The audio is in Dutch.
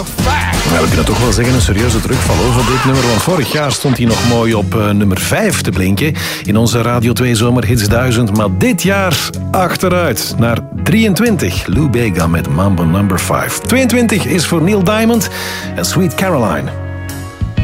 a fact. Nou, we kunnen toch wel zeggen een serieuze terugval over dit nummer. Want vorig jaar stond hij nog mooi op nummer 5 te blinken in onze Radio 2 Zomerhits 1000. Maar dit jaar achteruit naar 23. Lou Bega met Mambo No. 5. 22 is voor Neil Diamond en Sweet Caroline.